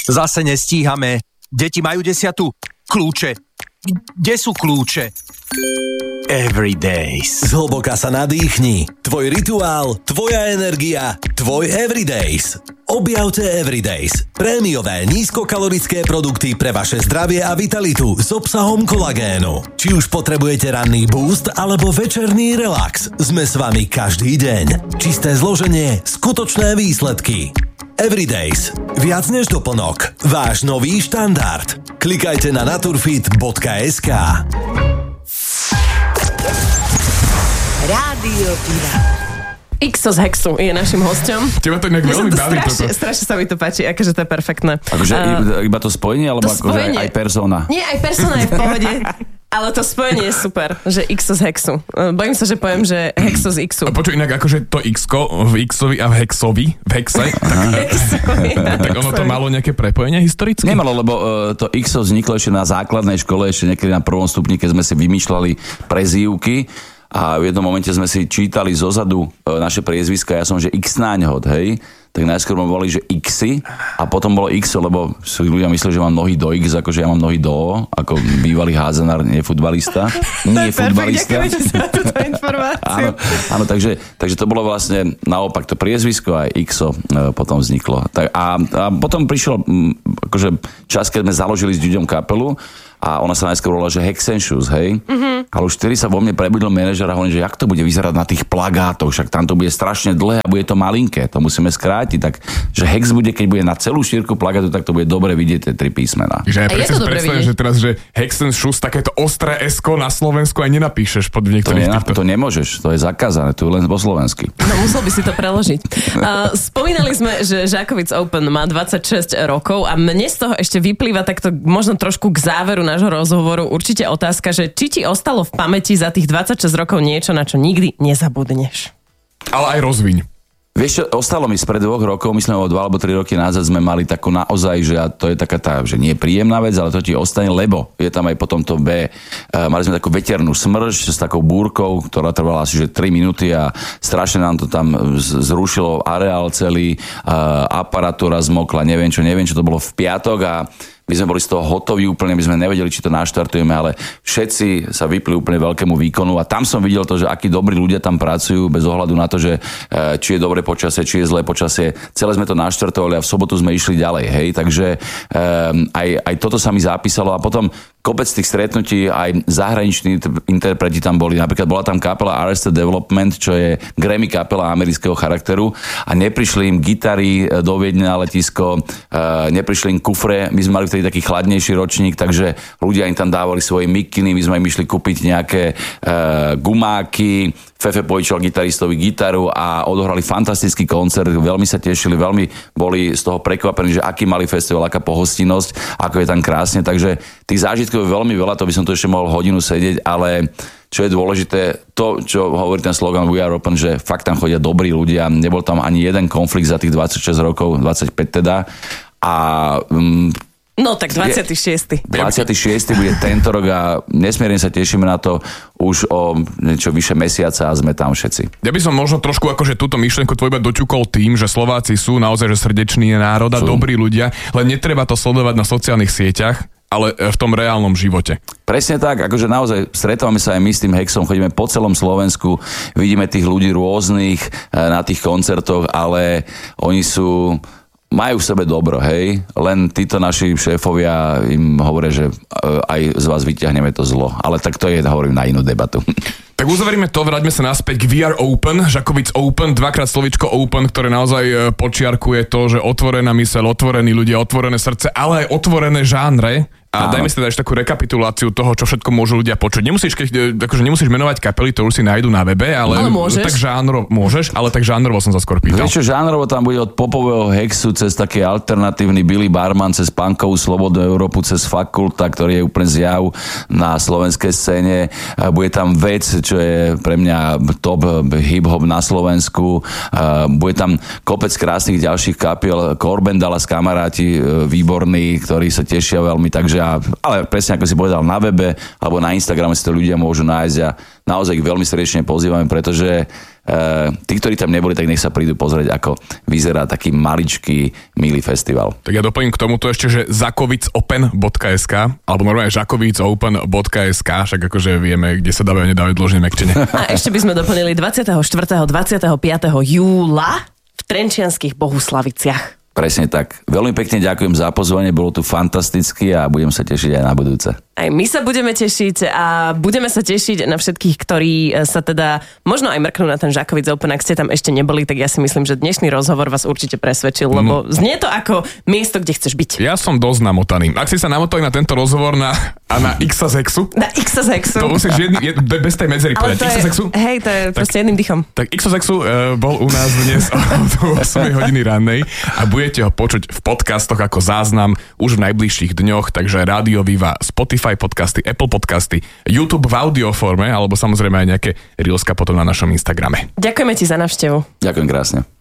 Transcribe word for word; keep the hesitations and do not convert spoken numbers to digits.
Zase nestíhame. Deti majú desiatu. Kľúče. Kde sú kľúče? Everydays. Zhlboka sa nadýchni. Tvoj rituál, tvoja energia, tvoj Everydays. Objavte Everydays. Prémiové nízkokalorické produkty pre vaše zdravie a vitalitu s obsahom kolagénu. Či už potrebujete ranný boost alebo večerný relax, sme s vami každý deň. Čisté zloženie, skutočné výsledky. Everydays. Viac než doplnok. Váš nový štandard. Klikajte na naturfit bodka es ká. Rádio Piva. Xo z Hexu je našim hosťom. Teba to nejak veľmi baví toto. Strašne sa mi to páči, akože to je perfektné. Akože uh, iba to spojenie, alebo akože aj persona? Nie, aj persona je v pohode. Ale to spojenie je super, že Xo z Hexu. Bojím sa, že poviem, že Hexo z Xu. A počuj, inak akože to X-ko v Xovi a v Hexovi, v Hexe, tak, tak ono to malo nejaké prepojenie historické? Nemalo, lebo uh, to Xo vzniklo ešte na základnej škole, ešte niekedy na prvom stupni, keď sme si vymýšľali prezývky a v jednom momente sme si čítali zozadu uh, naše priezviska, ja som, že X-náňhod, hej? Tak najskôr ma volali, že Xy a potom bolo Xo, lebo si ľudia mysleli, že mám nohy do X, akože ja mám nohy do O, ako bývalý házanár, nie futbalista. Nie futbalista. Ďakujem ti za túto informáciu. Áno, áno takže, takže to bolo vlastne naopak, to priezvisko aj Xo e, potom vzniklo. Tak, a, a potom prišiel m, akože čas, keď sme založili s Ďuďom kapelu a ona sa najskôr volala, že Hexenšus, hej? Mm-hmm. Ale už vtedy sa vo mne prebudil manažer a hovorím, že jak to bude vyzerať na tých plagátoch, však tam to bude strašne dlhé a bude to malinké, to musíme skrátiť, tak že Hex bude, keď bude na celú šírku plagátu, tak to bude dobre vidieť tie tri písmená. Že ja presne predstavím, že teraz, že Hexenšus, takéto ostré esko na Slovensku aj nenapíšeš pod niektorých to, týchto. To nemôžeš, to je zakázané, to je len po slovensky. No musel by si to preložiť. Uh, spomínali sme, že Žákovic Open má dvadsaťšesť rokov a mne z toho ešte vyplýva takto možno trošku k záveru nášho rozhovoru určite otázka, že či ti ostalo v pamäti za tých dvadsaťšesť rokov niečo, na čo nikdy nezabudneš. Ale aj rozviň. Vieš čo, ostalo mi spred dvoch rokov, myslím o dva alebo tri roky nazad sme mali takú naozaj, že a to je taká tá, že nie príjemná vec, ale to ti ostane, lebo je tam aj potom to B. Uh, mali sme takú veternú smrž s takou búrkou, ktorá trvala asi že tri minúty a strašne nám to tam zrušilo areál celý, uh, aparatúra zmokla, neviem čo, neviem čo, to bolo v piatok a my sme boli z toho hotoví úplne, my sme nevedeli, či to naštartujeme, ale všetci sa vypli úplne veľkému výkonu a tam som videl to, že akí dobrí ľudia tam pracujú bez ohľadu na to, že či je dobré počasie, či je zlé počasie. Celé sme to naštartovali a v sobotu sme išli ďalej, hej, takže um, aj, aj toto sa mi zapísalo a potom kopec tých stretnutí, aj zahraniční interpreti tam boli. Napríklad bola tam kapela Arrested Development, čo je Grammy kapela amerického charakteru a neprišli im gitary do Viedne na letisko, neprišli im kufre, my sme mali vtedy taký chladnejší ročník, takže ľudia im tam dávali svoje mikiny, my sme im išli kúpiť nejaké gumáky, Fefe požičal gitaristovi gitaru a odohrali fantastický koncert, veľmi sa tešili, veľmi boli z toho prekvapení, že aký malý festival, aká pohostinnosť, ako je tam krásne, takže tých zážitkov je veľmi veľa, to by som tu ešte mohol hodinu sedieť, ale čo je dôležité, to, čo hovorí ten slogan We Are Open, že fakt tam chodia dobrí ľudia, nebol tam ani jeden konflikt za tých dvadsaťšesť rokov, dvadsaťpäť teda a um, no tak dvadsiaty šiesty dvadsiaty šiesty bude tento rok a nesmierne sa tešíme na to už o niečo vyše mesiaca a sme tam všetci. Ja by som možno trošku akože túto myšlienku tvojba doťukol tým, že Slováci sú naozaj že srdeční národ a dobrí ľudia, len netreba to sledovať na sociálnych sieťach, ale v tom reálnom živote. Presne tak, akože naozaj stretávame sa aj my s tým Hexom, chodíme po celom Slovensku, vidíme tých ľudí rôznych na tých koncertoch, ale oni sú majú v sebe dobro, hej, len títo naši šéfovia im hovoria, že aj z vás vyťahneme to zlo, ale tak to je, hovorím, na inú debatu. Tak uzaveríme to, vráťme sa naspäť k We Are Open, Žákovic Open, dvakrát slovíčko Open, ktoré naozaj počiarkuje to, že otvorená myseľ, otvorení ľudia, otvorené srdce, ale aj otvorené žánre. A dajme si teda ešte takú rekapituláciu toho, čo všetko môžu ľudia počuť. Nemusíš, keď, akože nemusíš menovať kapely, to už si nájdu na webe, ale, ale môžeš. Tak žánro, môžeš, ale tak žánrovo som sa skôr pýtal. Vieš čo, žánrovo tam bude od popového Hexu cez taký alternatívny Billy Barman, cez punkovú Slobodnú Európu, cez Fakulta, ktorý je úplne zjav na slovenskej scéne. Bude tam Vec, čo je pre mňa top hip-hop na Slovensku. Bude tam kopec krásnych ďalších kapiel, Corbendala s kamaráti výborní, ktorí sa tešia veľmi, takže Takže, ale presne ako si povedal, na webe alebo na Instagrame si to ľudia môžu nájsť a naozaj ich veľmi srdečne pozývame, pretože Uh, tí, ktorí tam neboli, tak nech sa prídu pozrieť, ako vyzerá taký maličký, milý festival. Tak ja doplním k tomuto ešte, že zakovicopen bodka es ká alebo normálne žakovicopen bodka es ká, však akože vieme, kde sa dávajú a nedávajú dlžne mekčene. A ešte by sme doplnili dvadsiateho štvrtého dvadsiateho piateho júla v Trenčianskych Bohuslaviciach. Presne tak. Veľmi pekne ďakujem za pozvanie, bolo tu fantasticky a budem sa tešiť aj na budúce. Aj my sa budeme tešiť a budeme sa tešiť na všetkých, ktorí sa teda možno aj mrknú na ten Žakovic Open. Ak ste tam ešte neboli, tak ja si myslím, že dnešný rozhovor vás určite presvedčil, lebo mm. znie to ako miesto, kde chceš byť. Ja som dosť namotaný. Ak si sa namotali na tento rozhovor na, a na Xazexu, na Xazexu. To musíš jedný, jed, bez tej medzery povedať. Xazexu. Hej, to je tak, proste jedným dychom. Tak Xazexu uh, bol u nás dnes od osiemej hodiny rannej a budete ho počuť v podcastoch ako záznam už v najbližších dňoch, takže Rádio Viva, Spotify podcasty, Apple podcasty, YouTube v audioforme, alebo samozrejme aj nejaké reelska potom na našom Instagrame. Ďakujeme ti za návštevu. Ďakujem krásne.